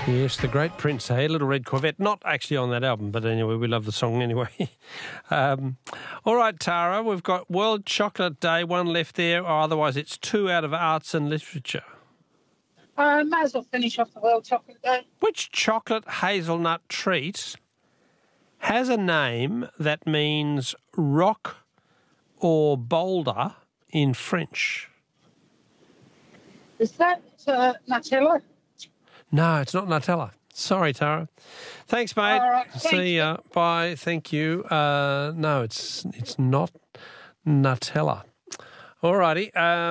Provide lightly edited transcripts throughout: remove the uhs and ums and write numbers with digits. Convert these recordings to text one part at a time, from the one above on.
Yes, the great Prince, hey, Little Red Corvette. Not actually on that album, but anyway, we love the song anyway. All right, Tara, we've got World Chocolate Day, one left there, or otherwise it's 2 out of arts and literature. Might as well finish off the World Chocolate Day. Which chocolate hazelnut treat has a name that means rock or boulder in French? Is that Nutella? No, it's not Nutella. Sorry, Tara. Thanks, mate. All right, See ya. Bye. Thank you. No, it's not Nutella. All righty.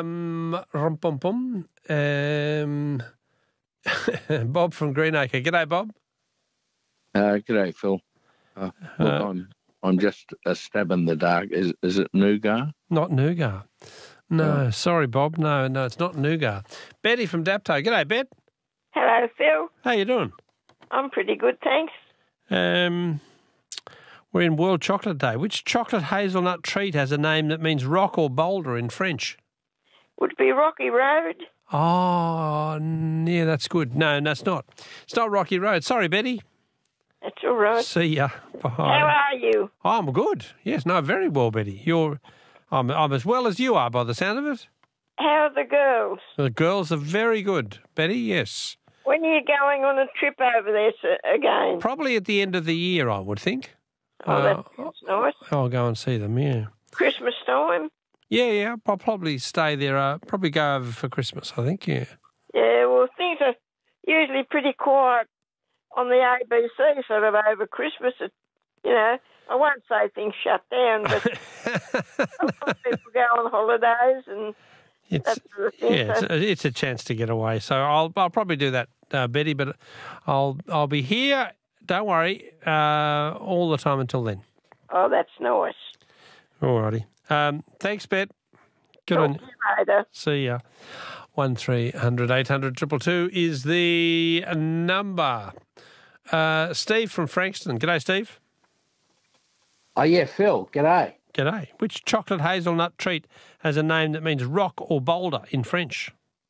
Bob from Greenacre. G'day, Bob. G'day, Phil. Look, I'm just a stab in the dark. Is it nougat? Not nougat. No, sorry, Bob. No, it's not nougat. Betty from Dapto. G'day, Bet. Hello, Phil. How you doing? I'm pretty good, thanks. We're in World Chocolate Day. Which chocolate hazelnut treat has a name that means rock or boulder in French? Would it be Rocky Road? Oh, yeah, that's good. No, it's not. It's not Rocky Road. Sorry, Betty. That's all right. See ya. Bye. How are you? I'm good. Yes, no, very well, Betty. I'm as well as you are by the sound of it. How are the girls? The girls are very good, Betty, yes. When are you going on a trip over there again? Probably at the end of the year, I would think. Oh, that's nice. I'll go and see them, yeah. Christmas time? Yeah, I'll probably stay there, probably go over for Christmas, I think, yeah. Yeah, well, things are usually pretty quiet on the ABC sort of over Christmas. I won't say things shut down, but a lot of people go on holidays and that sort of thing. Yeah, it's a chance to get away. So I'll probably do that, Betty, but I'll be here, don't worry, all the time until then. Oh, that's nice. All righty. Thanks, Bet. Good Talk on to you later. See ya. 1300 800 222 is the number. Steve from Frankston. G'day, Steve. Oh, yeah, Phil. G'day. G'day. Which chocolate hazelnut treat has a name that means rock or boulder in French?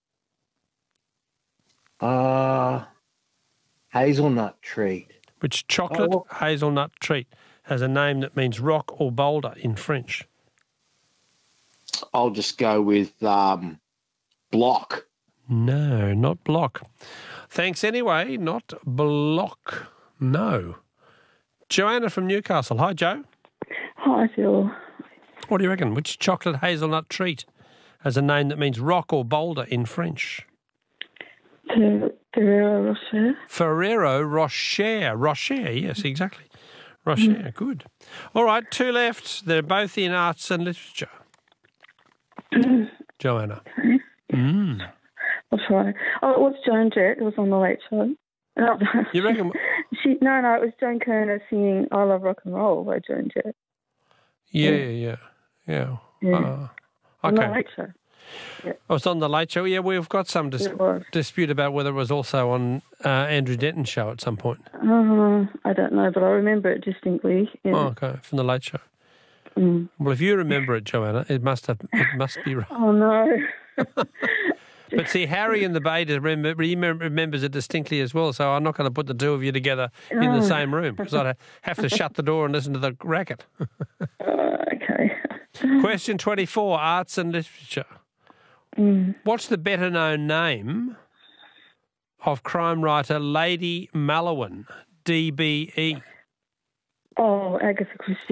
Hazelnut treat. Which chocolate hazelnut treat has a name that means rock or boulder in French? I'll just go with block. No, not block. Thanks anyway, not block. No. Joanna from Newcastle. Hi, Jo. Hi, Phil. What do you reckon? Which chocolate hazelnut treat has a name that means rock or boulder in French? Ferrero Rocher. Ferrero Rocher. Rocher, yes, exactly. Rocher, good. All right, 2 left. They're both in arts and literature. Joanna. I'll try. Oh, it was Joan Jett. It was on the Late Show. You reckon? No, it was Joan Kerner singing "I Love Rock and Roll" by Joan Jett. Yeah. On Okay. the Late Show. Yeah. Oh, it's on the Late Show. Yeah, we've got some dispute about whether it was also on Andrew Denton's show at some point. I don't know, but I remember it distinctly. Yeah. Oh, okay, from the Late Show. Well, if you remember it, Joanna, it must be right. Oh no. But see, Harry in the Bay remembers it distinctly as well, so I'm not going to put the two of you together in the same room because I'd have to shut the door and listen to the racket. Okay. Question 24, arts and literature. What's the better-known name of crime writer Lady Malowan, DBE? Oh, Agatha Christie.